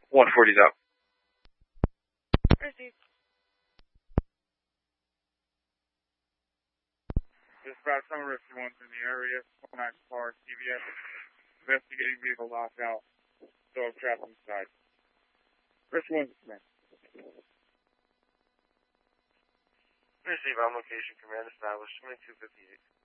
140's out. Received. Dispatch, some rescue ones in the area. 29 car, CVS. Investigating vehicle lockout. Dog trapped inside. Rescue one's man. Receive on location, command established, 2258.